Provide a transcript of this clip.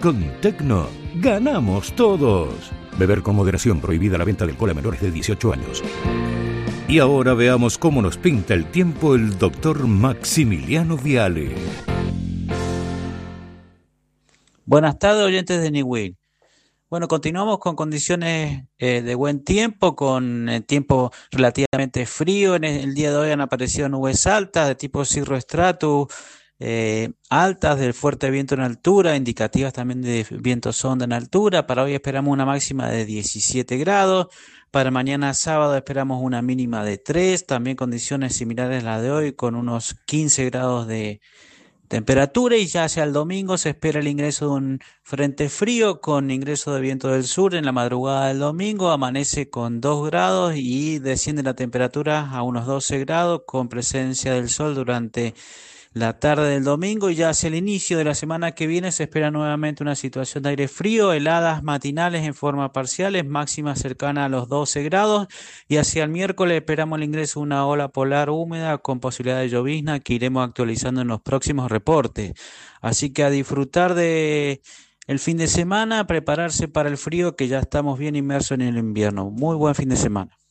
Con Tecno, ganamos todos. Beber con moderación, prohibida la venta de alcohol a menores de 18 años. Y ahora veamos cómo nos pinta el tiempo el doctor Maximiliano Viale. Buenas tardes, oyentes de Niwil. Bueno, continuamos con condiciones de buen tiempo, con tiempo relativamente frío. En el día de hoy han aparecido nubes altas de tipo cirroestratus, altas del fuerte viento en altura, indicativas también de viento sonda en altura. Para hoy esperamos una máxima de 17 grados. Para mañana sábado esperamos una mínima de 3, también condiciones similares a las de hoy, con unos 15 grados de temperatura, y ya hacia el domingo se espera el ingreso de un frente frío con ingreso de viento del sur en la madrugada del domingo. Amanece con 2 grados y desciende la temperatura a unos 12 grados con presencia del sol durante la tarde del domingo, y ya hacia el inicio de la semana que viene se espera nuevamente una situación de aire frío, heladas matinales en forma parciales, máxima cercana a los 12 grados, y hacia el miércoles esperamos el ingreso de una ola polar húmeda con posibilidad de llovizna que iremos actualizando en los próximos reportes. Así que a disfrutar de el fin de semana, prepararse para el frío, que ya estamos bien inmersos en el invierno. Muy buen fin de semana.